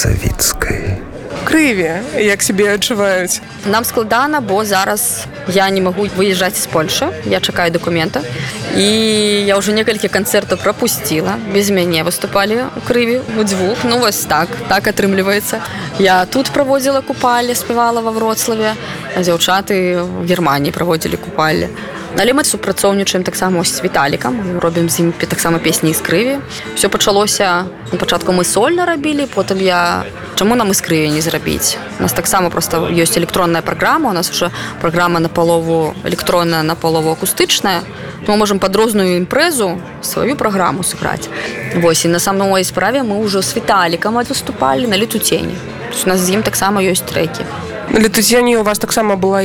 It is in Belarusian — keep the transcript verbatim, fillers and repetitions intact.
Савіцкай. Крыві, як сябе адчуваюць? Нам складана, бо зараз я не магу выязджаць з Польшы, я чакаю дакумента, і я ўжо некалькі канцэртаў прапусціла, без мяне выступалі ў Крыві, удзвюх, ну вось так, так атрымліваецца. Я тут праводзіла купалі, спявала ва Вроцлаве, а дзяўчаты ў Германіі праводзілі купалі. Але мы супрацоўнічаем таксама з Віталікам, робім з ім таксама песні з Крыві. Все пачалося, на пачатку мы сольна рабілі, потым я... Чаму нам з Крыві не зрабіць? У нас таксама просто ёсць электронная праграма, у нас уже праграма напалову электронная, напалову акустычная. Мы можам пад розную імпрэзу сваю праграму сыграць. Вось, і на самой справе мы ўжо з Віталікам выступалі на Летуцені. У нас з ім таксама ёсць трэкі. На Летуцені у вас таксама была